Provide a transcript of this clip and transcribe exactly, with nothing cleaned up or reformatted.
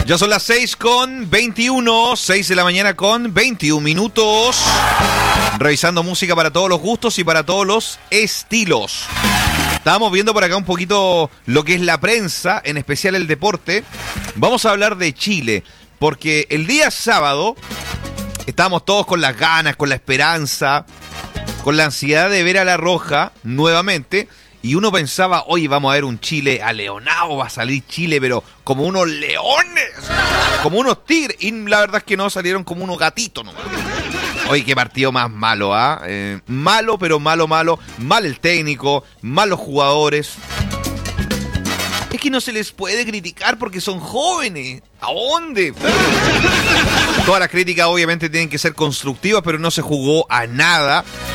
Ya son las seis con veintiuno, seis de la mañana con veintiún minutos. Revisando música para todos los gustos y para todos los estilos. Estábamos viendo por acá un poquito lo que es la prensa, en especial el deporte. Vamos a hablar de Chile, porque el día sábado estábamos todos con las ganas, con la esperanza, con la ansiedad de ver a La Roja nuevamente. Y uno pensaba, oye, vamos a ver un Chile aleonado, va a salir Chile, pero como unos leones, como unos tigres. Y la verdad es que no, salieron como unos gatitos nomás. Oye, qué partido más malo, ¿ah? ¿eh? Eh, malo, pero malo, malo. Mal el técnico, malos jugadores. Es que no se les puede criticar porque son jóvenes. ¿A dónde? Todas las críticas obviamente tienen que ser constructivas, pero no se jugó a nada.